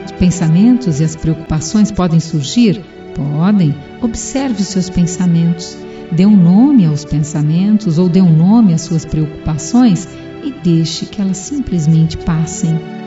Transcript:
Os pensamentos e as preocupações podem surgir? Podem. Observe os seus pensamentos. Dê um nome aos pensamentos ou dê um nome às suas preocupações e deixe que elas simplesmente passem.